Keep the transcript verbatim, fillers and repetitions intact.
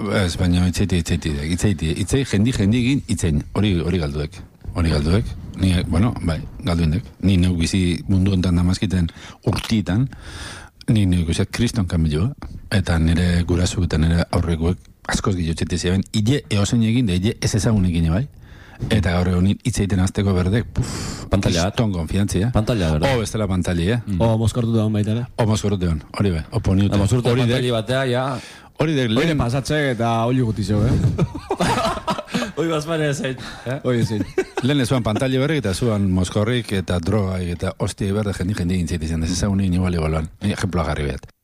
Ez, baina itzeiti, itzeiti, itzeiti, itzei, jendi, jendi egin, itzein, hori hori galduek, hori galduek, ni, bueno, bai, galduendek, ni neuk bizi mundu ontan damazkiten urtietan, ni neuk bizet kriston kamilua, eta nire gurasu eta nire aurrekoek askoz gilotxetik zeben, ile eosen egin, da ile ez ezagun egin, bai? Eta gaur egon itzeiten azteko berdek, puf, pantalla, kriston konfiantzia. Pantalla, berda. O, bestela pantalla, eh? O, moskortu da hon baita, ne? O, moskortu da hon, hori be, o poniute. Moskortu da pantalla batea, ja... Hori dek, lehen... Hori pasatzek eta hori gutizio, eh? Hoi bazmane zein, eh? Hoi zein. Lehen zuan pantalla berrek eta zuan moskorrik eta droga eta hostia berde jendi jendi gintzeiti zen, ez ezagunin igual igualuan. Ejemploa garri behat.